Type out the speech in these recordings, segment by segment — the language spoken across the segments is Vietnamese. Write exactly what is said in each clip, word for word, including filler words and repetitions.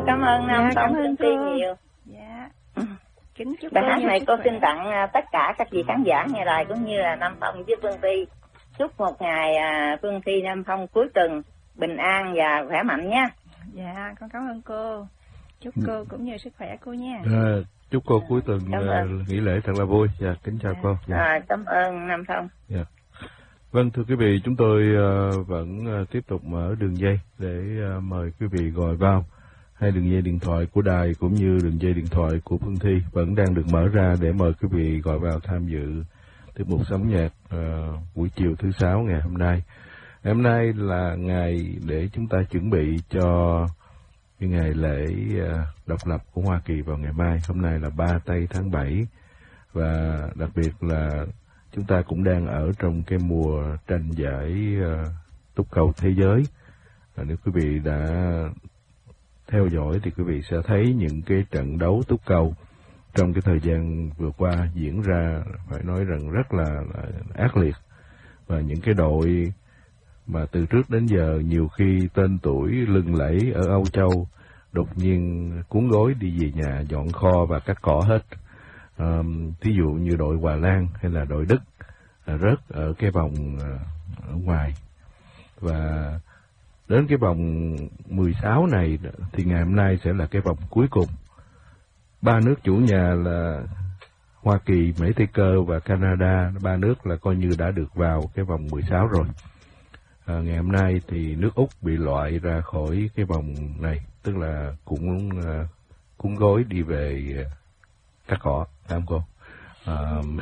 Cảm ơn Nam Dạ, Phong cảm ơn Ty cô. nhiều. Dạ. Kính chúc Bài cô hát nhiều này sức cô khỏe. xin tặng tất cả các vị khán giả nghe đài cũng như là Nam Phong với Phương Ty. Chúc một ngày Phương Ty Nam Phong cuối tuần bình an và khỏe mạnh nha. Dạ, con cảm ơn cô. Chúc cô cũng nhiều sức khỏe cô nha. À, chúc cô cuối tuần uh, nghỉ lễ thật là vui. Dạ, kính chào dạ. cô. Dạ. À, cảm ơn Nam Phong. Dạ. Vâng, thưa quý vị, chúng tôi uh, vẫn uh, tiếp tục mở đường dây để uh, mời quý vị gọi vào. Hai đường dây điện thoại của đài cũng như đường dây điện thoại của Phương Thi vẫn đang được mở ra để mời quý vị gọi vào tham dự tiết mục Sống Nhạc uh, buổi chiều thứ sáu ngày hôm nay. Ngày hôm nay là ngày để chúng ta chuẩn bị cho cái ngày lễ uh, độc lập của Hoa Kỳ vào ngày mai. Hôm nay là ba tây tháng bảy và đặc biệt là chúng ta cũng đang ở trong cái mùa tranh giải uh, túc cầu thế giới. Và nếu quý vị đã theo dõi thì quý vị sẽ thấy những cái trận đấu túc cầu trong cái thời gian vừa qua diễn ra phải nói rằng rất là, là ác liệt. Và những cái đội mà từ trước đến giờ nhiều khi tên tuổi lừng lẫy ở Âu Châu đột nhiên cuốn gối đi về nhà dọn kho và cắt cỏ hết. À, thí dụ như đội Hòa Lan hay là đội Đức à, rớt ở cái vòng à, ở ngoài. Và đến cái vòng mười sáu này thì ngày hôm nay sẽ là cái vòng cuối cùng. Ba nước chủ nhà là Hoa Kỳ, Mỹ Tây Cơ và Canada, ba nước là coi như đã được vào cái vòng mười sáu rồi. À, ngày hôm nay thì nước Úc bị loại ra khỏi cái vòng này, tức là cũng uh, cuốn gối đi về uh, cắt cỏ, phải không cô? À,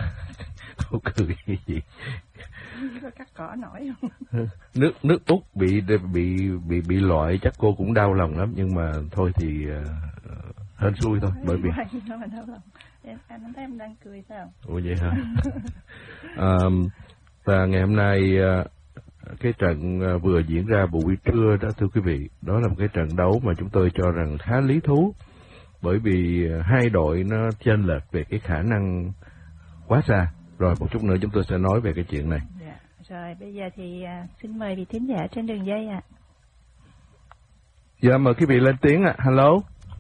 cô cười cái gì? Có cắt cỏ nổi không? nước nước Úc bị bị bị bị loại chắc cô cũng đau lòng lắm, nhưng mà thôi thì uh, hên xui thôi, bởi vì em anh thấy em đang cười sao? Ủa vậy hả? À, và ngày hôm nay uh, cái trận uh, vừa diễn ra buổi trưa đó thưa quý vị, đó là một cái trận đấu mà chúng tôi cho rằng khá lý thú, bởi vì uh, hai đội nó chênh lệch về cái khả năng quá xa. Rồi một chút nữa chúng tôi sẽ nói về cái chuyện này. Dạ. Rồi bây giờ thì uh, xin mời vị thính giả trên đường dây ạ. À. Dạ mời quý vị lên tiếng ạ. À. Hello.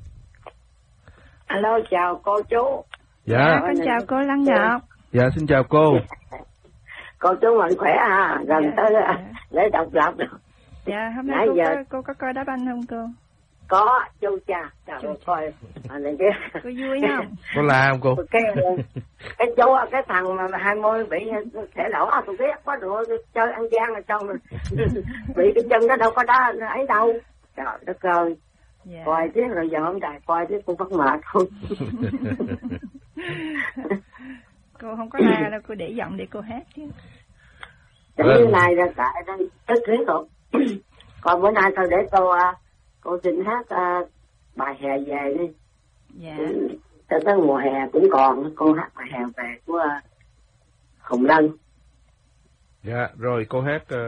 Alo, chào cô chú. Dạ, dạ con chào cô Lăng Ngọc. Dạ xin chào cô. Cô chú mạnh khỏe à, gần dạ, tới dạ. lễ độc lập rồi. Dạ hôm nay cô, giờ... có, cô có coi đá banh không cô? Có, chú cha, trời ơi coi này kia. Cô vui không? Có la không cô? Cái cái chú cái thằng mà hai mươi bị thể lỗ à, tôi biết quá rồi, chơi ăn gian rồi xong rồi bị cái chân nó đâu có đá ấy đâu. Trời đất ơi. Dạ. Coi chứ rồi giờ hôm nay coi chứ cũng bắt mệt thôi. Cô không có la đâu, cô để giọng để cô hát chứ. Cái như này là tại đây tức khí rồi. Còn bữa nay thôi để cô cô xin hát uh, bài hè về đi. Dạ. Tới tới mùa hè cũng còn cô hát bài hè về của uh, Hồng Lân. Dạ rồi cô hát uh...